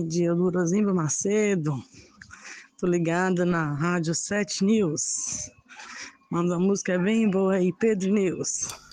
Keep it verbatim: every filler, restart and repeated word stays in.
Bom dia, Lurosimba Macedo. Tô ligada na Rádio sete News. Manda uma música bem boa aí, Pedro News.